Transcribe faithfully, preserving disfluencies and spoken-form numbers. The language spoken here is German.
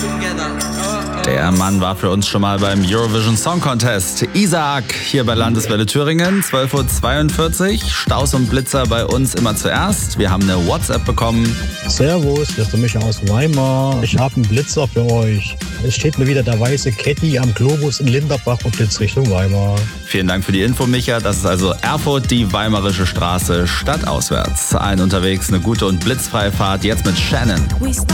Der Mann war für uns schon mal beim Eurovision Song Contest. Isaac hier bei Landeswelle Thüringen, zwölf Uhr zweiundvierzig. Staus und Blitzer bei uns immer zuerst. Wir haben eine WhatsApp bekommen. Servus, hier ist der Micha aus Weimar. Ich habe einen Blitzer für euch. Es steht mir wieder der weiße Caddy am Globus in Linderbach und Blitz Richtung Weimar. Vielen Dank für die Info, Micha. Das ist also Erfurt, die Weimarische Straße, stadtauswärts. Allen unterwegs eine gute und blitzfreie Fahrt. Jetzt mit Shannon.